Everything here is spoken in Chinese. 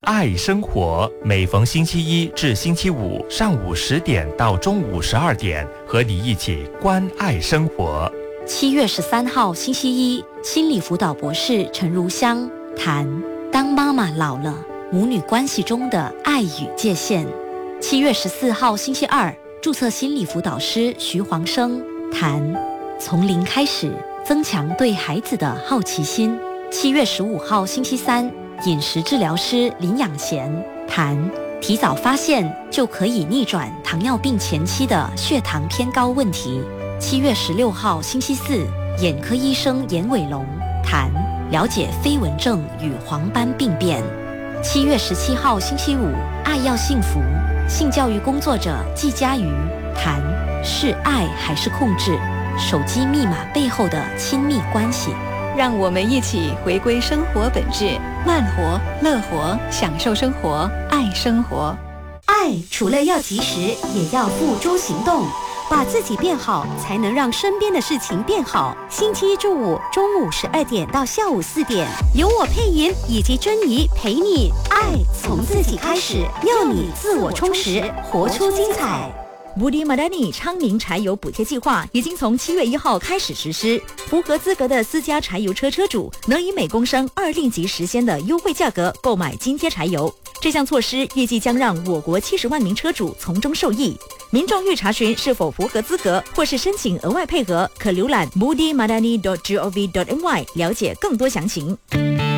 爱生活，每逢星期一至星期五上午10点到中午12点，和你一起关爱生活。 7月13号星期一，心理辅导博士陈如香谈当妈妈老了，母女关系中的爱与界限。7月14号星期二，注册心理辅导师徐黄生谈从零开始，增强对孩子的好奇心。7月15号星期三，饮食治疗师林养贤谈提早发现就可以逆转糖尿病前期的血糖偏高问题。7月16号星期四，眼科医生严伟龙谈了解飞蚊症与黄斑病变。7月17号星期五，爱要幸福，性教育工作者季佳瑜谈是爱还是控制，手机密码背后的亲密关系。 让我们一起回归生活本质，慢活、乐活，享受生活，爱生活。 爱除了要及时，也要付诸行动。把自己变好，才能让身边的事情变好。星期一至五中午12点到下午4点，由我配音以及珍妮陪你。爱从自己开始，要你自我充实，活出精彩。 Budi Madani 昌明柴油补贴计划已经从7月1号开始实施，符合资格的私家柴油车车主能以每公升2令吉10仙的优惠价格购买津贴柴油。这项措施预计将让我国70万名车主从中受益。民众欲查询是否符合资格或是申请额外配额，可浏览 budimadani.gov.my 了解更多详情。